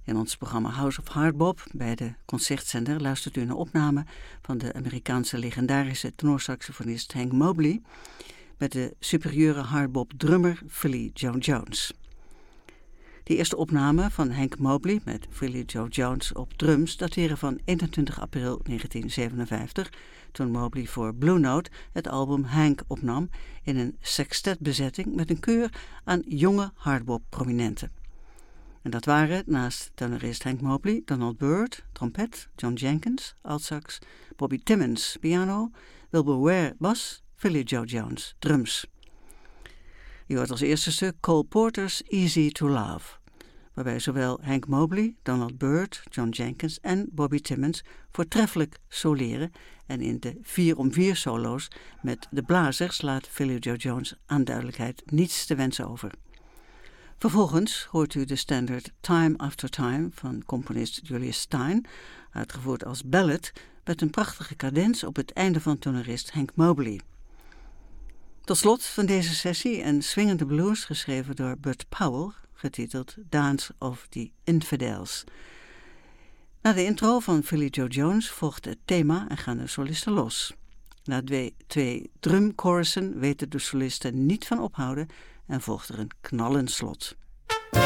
In ons programma House of Hardbop bij de Concertzender luistert u naar opname van de Amerikaanse legendarische tenorsaxofonist Hank Mobley met de superieure hardbop drummer Philly Joe Jones. De eerste opname van Hank Mobley met Philly Joe Jones op drums dateren van 21 april 1957, toen Mobley voor Blue Note het album Hank opnam in een sextetbezetting met een keur aan jonge hardbop-prominenten. En dat waren naast tenorist Hank Mobley, Donald Byrd, trompet, John Jenkins, altsax, Bobby Timmons, piano, Wilbur Ware, bas, Philly Joe Jones, drums. Je hoort als eerste stuk Cole Porter's Easy to Love, waarbij zowel Hank Mobley, Donald Byrd, John Jenkins en Bobby Timmons voortreffelijk soleren en in de 4-om-4 solo's met de blazers laat Philly Joe Jones aan duidelijkheid niets te wensen over. Vervolgens hoort u de standaard Time After Time van componist Julius Stein, uitgevoerd als ballad met een prachtige cadens op het einde van tenorist Hank Mobley. Tot slot van deze sessie een swingende blues geschreven door Bud Powell, getiteld Dance of the Infidels. Na de intro van Philly Joe Jones volgt het thema en gaan de solisten los. Na twee drumchorussen weten de solisten niet van ophouden en volgt er een knallend slot.